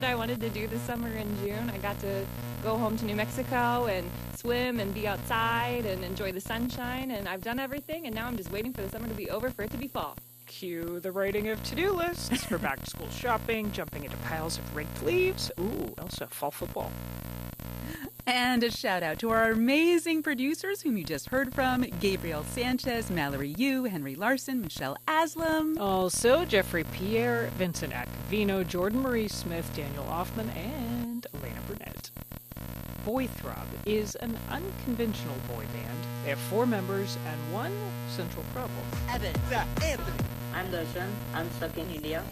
I wanted to do this summer in June. I got to go home to New Mexico and swim and be outside and enjoy the sunshine, and I've done everything, and now I'm just waiting for the summer to be over for it to be fall. Cue the writing of to-do lists for back-to-school shopping, jumping into piles of raked leaves. Ooh, also fall football. And a shout out to our amazing producers whom you just heard from: Gabriel Sanchez, Mallory Yu, Henry Larson, Michelle Aslam. Also, Jeffrey Pierre, Vincent Acavino, Jordan Marie Smith, Daniel Hoffman, and Elena Burnett. Boythrob is an unconventional boy band. They have 4 members and one central problem. Evan. Anthony. I'm Darshan. I'm stuck in India.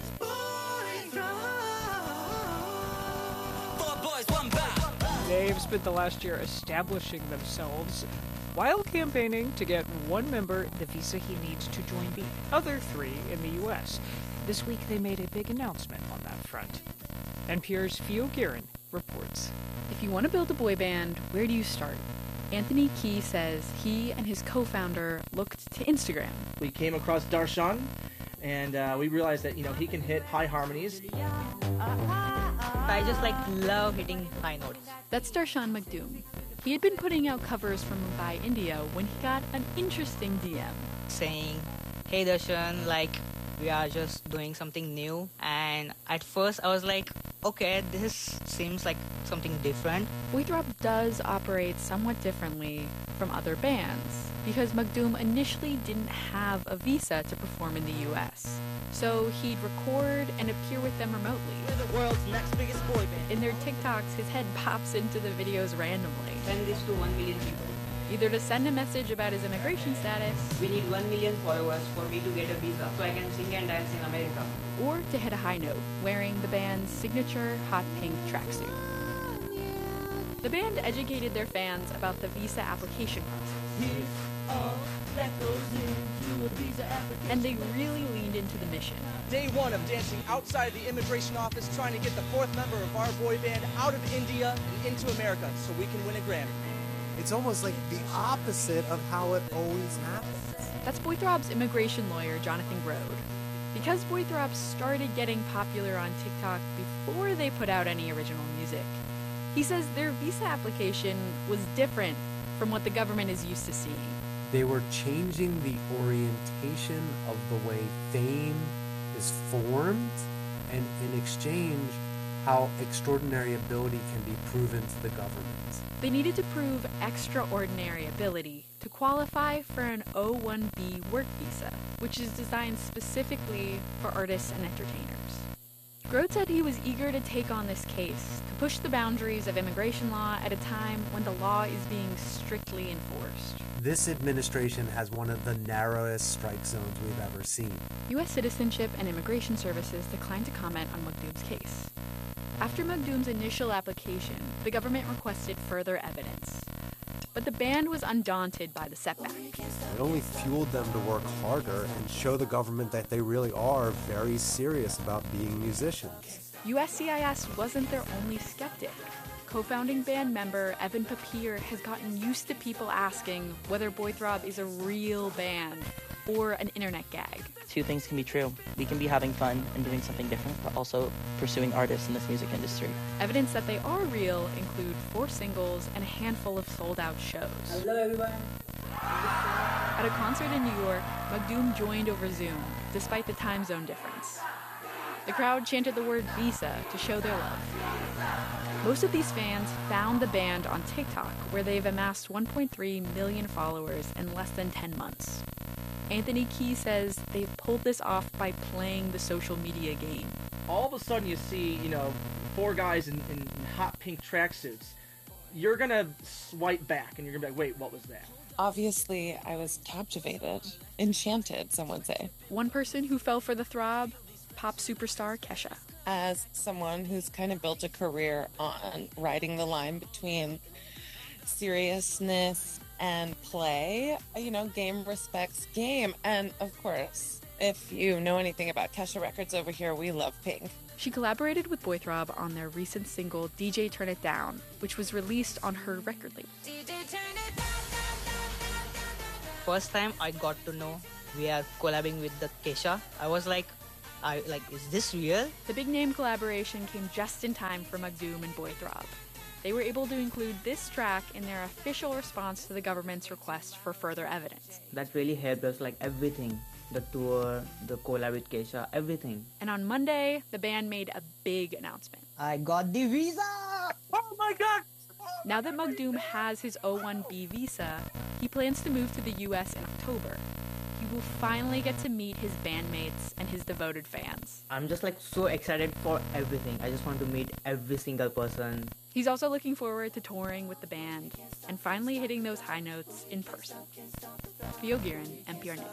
They've spent the last year establishing themselves while campaigning to get one member the visa he needs to join the other 3 in the U.S. This week they made a big announcement on that front. NPR's Fio Guerin reports. If you want to build a boy band, where do you start? Anthony Key says he and his co-founder looked to Instagram. We came across Darshan, and we realized that, he can hit high harmonies. I just love hitting high notes. That's Darshan Magdoum. He had been putting out covers from Mumbai, India, when he got an interesting DM. Saying, hey Darshan, we are just doing something new. And at first I was like, okay, this seems like something different. Boythrob does operate somewhat differently from other bands, because Magdoum initially didn't have a visa to perform in the US. So he'd record and appear with them remotely. We're the world's next biggest boy band. In their TikToks, his head pops into the videos randomly. Send this to 1 million people. Either to send a message about his immigration status, We need 1 million followers for me to get a visa so I can sing and dance in America. or to hit a high note, wearing the band's signature hot pink tracksuit. The band educated their fans about the visa application process. And they really leaned into the mission. Day 1 of dancing outside the immigration office, trying to get the 4th member of our boy band out of India and into America so we can win a Grammy. It's almost like the opposite of how it always happens. That's Boythrob's immigration lawyer, Jonathan Grode. Because Boythrob started getting popular on TikTok before they put out any original music, he says their visa application was different from what the government is used to seeing. They were changing the orientation of the way fame is formed, and in exchange, how extraordinary ability can be proven to the government. They needed to prove extraordinary ability to qualify for an O-1B work visa, which is designed specifically for artists and entertainers. Grode said he was eager to take on this case, to push the boundaries of immigration law at a time when the law is being strictly enforced. This administration has one of the narrowest strike zones we've ever seen. U.S. Citizenship and Immigration Services declined to comment on Magdoum's case. After Magdoum's initial application, the government requested further evidence. But the band was undaunted by the setback. It only fueled them to work harder and show the government that they really are very serious about being musicians. USCIS wasn't their only skeptic. Co-founding band member Evan Papier has gotten used to people asking whether Boythrob is a real band or an internet gag. 2 things can be true. We can be having fun and doing something different, but also pursuing artists in this music industry. Evidence that they are real include 4 singles and a handful of sold-out shows. Hello everyone. At a concert in New York, Magdoum joined over Zoom, despite the time zone difference. The crowd chanted the word visa to show their love. Most of these fans found the band on TikTok, where they've amassed 1.3 million followers in less than 10 months. Anthony Key says they've pulled this off by playing the social media game. All of a sudden you see, 4 guys in hot pink tracksuits. You're going to swipe back and you're going to be like, wait, what was that? Obviously, I was captivated, enchanted, some would say. One person who fell for the throb, pop superstar Kesha. As someone who's kind of built a career on riding the line between seriousness and play, game respects game. And of course, if you know anything about Kesha Records over here, we love Pink. She collaborated with Boythrob on their recent single DJ Turn It Down, which was released on her record label. First time I got to know we are collabing with the Kesha, I was like, Is this real? The big name collaboration came just in time for Magdoom and Boythrob. They were able to include this track in their official response to the government's request for further evidence. That really helped us, like everything. The tour, the collab with Kesha, everything. And on Monday, the band made a big announcement. I got the visa! Oh my god! Now that Magdoom has his O1B visa, he plans to move to the US in October. He will finally get to meet his bandmates and his devoted fans. I'm just like so excited for everything. I just want to meet every single person. He's also looking forward to touring with the band and finally hitting those high notes in person. Theo Giron, NPR News.